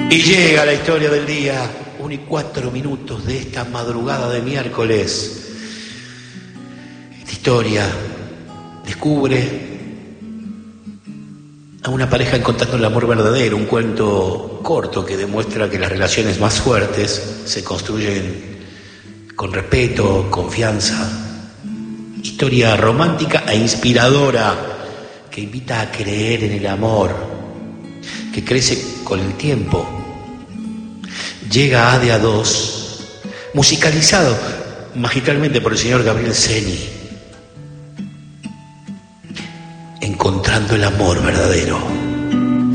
Y llega la historia del día, 1:04 de esta madrugada de miércoles. Esta historia descubre a una pareja encontrando el amor verdadero, un cuento corto que demuestra que las relaciones más fuertes se construyen con respeto, confianza. Historia romántica e inspiradora que invita a creer en el amor, que crece con el tiempo. Llega a A2, musicalizado magistralmente por el señor Gabriel Ceni. Encontrando el amor verdadero.